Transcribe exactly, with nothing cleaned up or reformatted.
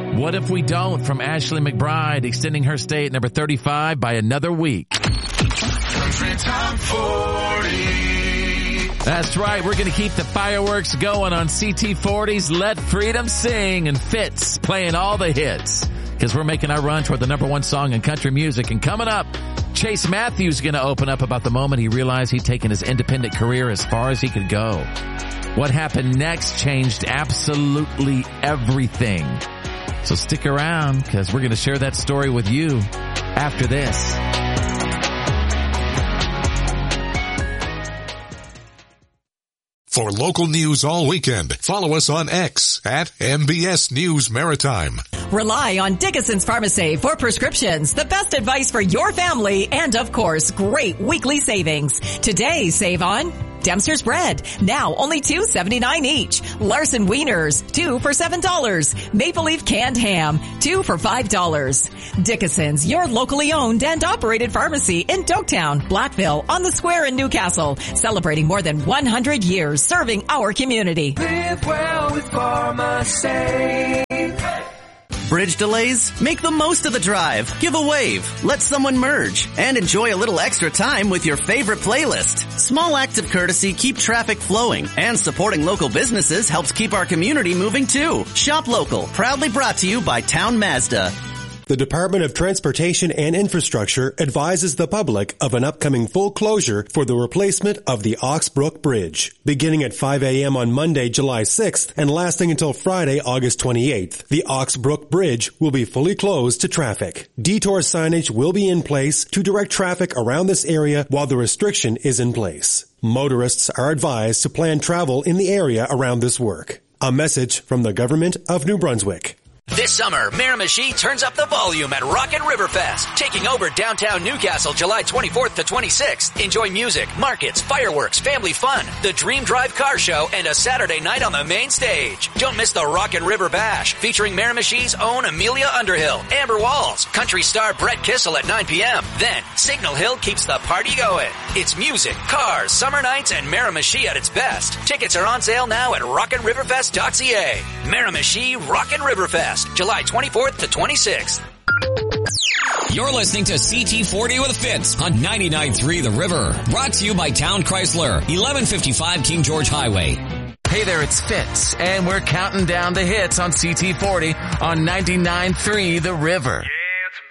What If We Don't from Ashley McBride, extending her stay at number thirty-five by another week. Country Top forty. That's right. We're going to keep the fireworks going on C T forty's Let Freedom Sing, and Fitz playing all the hits because we're making our run toward the number one song in country music. And coming up, Chase Matthews is going to open up about the moment he realized he'd taken his independent career as far as he could go. What happened next changed absolutely everything. So stick around because we're going to share that story with you after this. For local news all weekend, follow us on X at M B S News Maritime. Rely on Dickinson's Pharmacy for prescriptions, the best advice for your family, and of course, great weekly savings. Today, save on Dempster's bread, now only two seventy-nine each. Larson Wieners, two for seven dollars. Maple Leaf canned ham, two for five dollars. Dickinson's, your locally owned and operated pharmacy in Doketown, Blackville, on the Square in Newcastle, celebrating more than one hundred years serving our community. Live well with Pharmacy. Bridge delays? Make the most of the drive. Give a wave. Let someone merge. And enjoy a little extra time with your favorite playlist. Small acts of courtesy keep traffic flowing. And supporting local businesses helps keep our community moving too. Shop local. Proudly brought to you by Town Mazda. The Department of Transportation and Infrastructure advises the public of an upcoming full closure for the replacement of the Oxbrook Bridge. Beginning at five a.m. on Monday, July sixth, and lasting until Friday, August twenty-eighth, the Oxbrook Bridge will be fully closed to traffic. Detour signage will be in place to direct traffic around this area while the restriction is in place. Motorists are advised to plan travel in the area around this work. A message from the Government of New Brunswick. This summer, Miramichi turns up the volume at Rockin' Riverfest, taking over downtown Newcastle July twenty-fourth to twenty-sixth. Enjoy music, markets, fireworks, family fun, the Dream Drive car show, and a Saturday night on the main stage. Don't miss the Rockin' River Bash, featuring Miramichi's own Amelia Underhill, Amber Walls, country star Brett Kissel at nine p.m. Then, Signal Hill keeps the party going. It's music, cars, summer nights, and Miramichi at its best. Tickets are on sale now at rockin riverfest dot c a. Miramichi Rockin' Riverfest, July twenty-fourth to twenty-sixth. You're listening to C T forty with Fitz on ninety-nine point three The River. Brought to you by Town Chrysler, eleven fifty-five King George Highway. Hey there, it's Fitz, and we're counting down the hits on C T forty on ninety-nine point three The River.